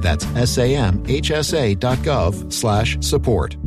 That's samhsa.gov/support.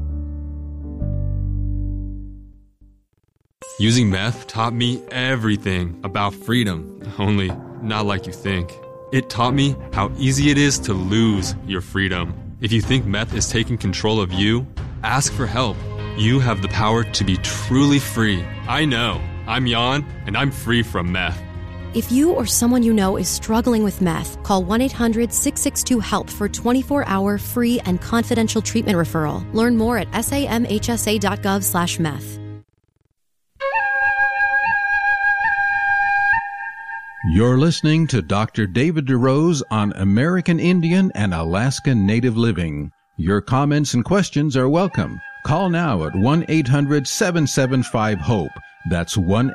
Using meth taught me everything about freedom, only not like you think. It taught me how easy it is to lose your freedom. If you think meth is taking control of you, ask for help. You have the power to be truly free. I know. I'm Jan, and I'm free from meth. If you or someone you know is struggling with meth, call 1-800-662-HELP for a 24-hour free and confidential treatment referral. Learn more at samhsa.gov/meth. You're listening to Dr. David DeRose on American Indian and Alaska Native Living. Your comments and questions are welcome. Call now at 1-800-775-HOPE. That's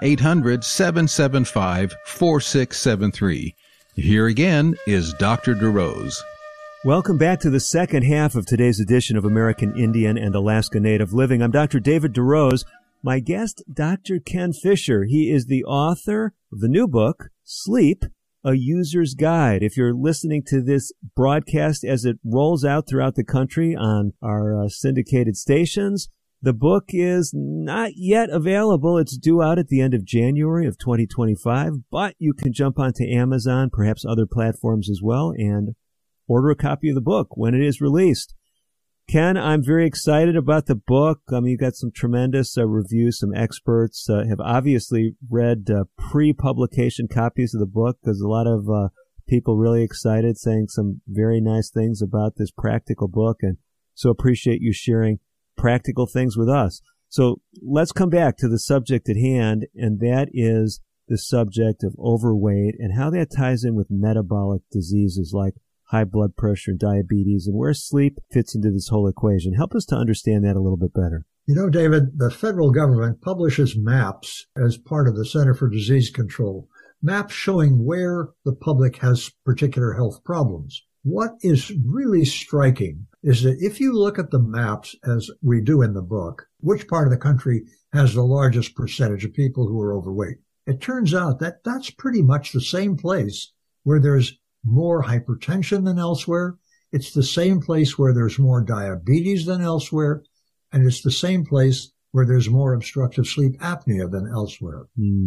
1-800-775-4673. Here again is Dr. DeRose. Welcome back to the second half of today's edition of American Indian and Alaska Native Living. I'm Dr. David DeRose. My guest, Dr. Ken Fisher. He is the author of the new book, Sleep, A User's Guide. If you're listening to this broadcast as it rolls out throughout the country on our syndicated stations, the book is not yet available. It's due out at the end of January of 2025, but you can jump onto Amazon, perhaps other platforms as well, and order a copy of the book when it is released. Ken, I'm very excited about the book. You got some tremendous reviews. Some experts have obviously read pre-publication copies of the book because a lot of people really excited, saying some very nice things about this practical book, and so appreciate you sharing practical things with us. So let's come back to the subject at hand, and that is the subject of overweight and how that ties in with metabolic diseases like high blood pressure, diabetes, and where sleep fits into this whole equation. Help us to understand that a little bit better. You know, David, the federal government publishes maps as part of the Center for Disease Control, maps showing where the public has particular health problems. What is really striking is that if you look at the maps, as we do in the book, which part of the country has the largest percentage of people who are overweight, it turns out that that's pretty much the same place where there's more hypertension than elsewhere. It's the same place where there's more diabetes than elsewhere. And it's the same place where there's more obstructive sleep apnea than elsewhere.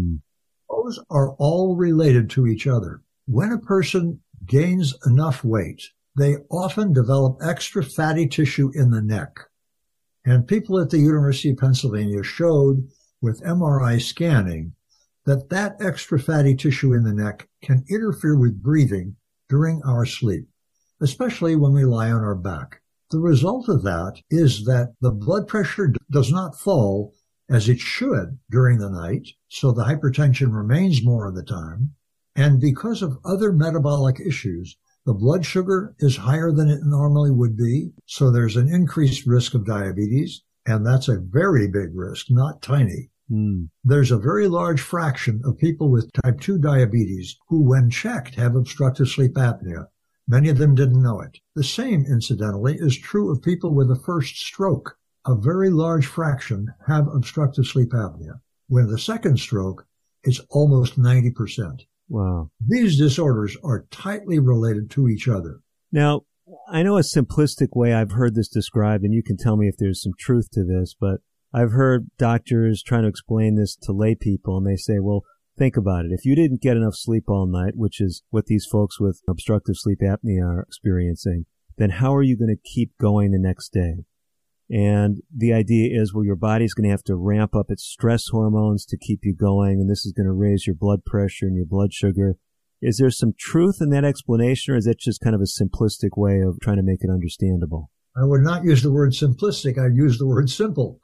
Those are all related to each other. When a person gains enough weight, they often develop extra fatty tissue in the neck. And people at the University of Pennsylvania showed with MRI scanning that that extra fatty tissue in the neck can interfere with breathing during our sleep, especially when we lie on our back. The result of that is that the blood pressure does not fall as it should during the night, so the hypertension remains more of the time. And because of other metabolic issues, the blood sugar is higher than it normally would be, so there's an increased risk of diabetes, and that's a very big risk, not tiny. There's a very large fraction of people with type 2 diabetes who, when checked, have obstructive sleep apnea. Many of them didn't know it. The same, incidentally, is true of people with a first stroke. A very large fraction have obstructive sleep apnea. With a second stroke, it's almost 90%. Wow. These disorders are tightly related to each other. Now, I know a simplistic way I've heard this described, and you can tell me if there's some truth to this, but I've heard doctors trying to explain this to lay people, and they say, well, think about it. If you didn't get enough sleep all night, which is what these folks with obstructive sleep apnea are experiencing, then how are you going to keep going the next day? And the idea is, well, your body's going to have to ramp up its stress hormones to keep you going, and this is going to raise your blood pressure and your blood sugar. Is there some truth in that explanation, or is that just kind of a simplistic way of trying to make it understandable? I would not use the word simplistic. I'd use the word simple.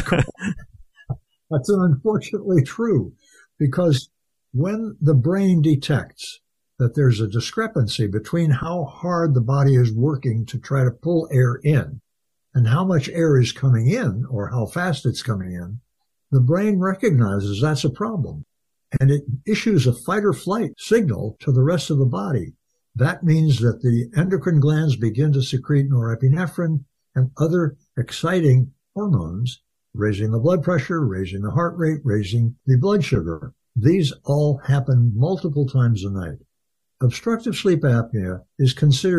That's unfortunately true, because when the brain detects that there's a discrepancy between how hard the body is working to try to pull air in and how much air is coming in or how fast it's coming in, the brain recognizes that's a problem. And it issues a fight or flight signal to the rest of the body. That means that the endocrine glands begin to secrete norepinephrine and other exciting hormones, raising the blood pressure, raising the heart rate, raising the blood sugar. These all happen multiple times a night. Obstructive sleep apnea is considered